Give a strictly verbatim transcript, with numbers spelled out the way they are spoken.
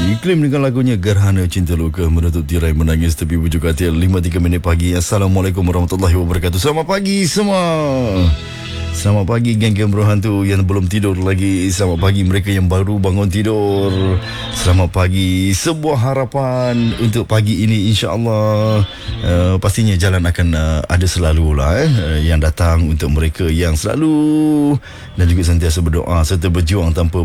Iklim dengan lagunya Gerhana Cinta Luka menutup tirai menangis tepi bujuk katil lima tiga minit pagi. Assalamualaikum warahmatullahi wabarakatuh. Selamat pagi semua. Selamat pagi geng-geng berhantu yang belum tidur lagi. Selamat pagi mereka yang baru bangun tidur. Selamat pagi. Sebuah harapan untuk pagi ini, insya-Allah uh, pastinya jalan akan uh, ada selalu lah eh, uh, yang datang untuk mereka yang selalu dan juga sentiasa berdoa serta berjuang tanpa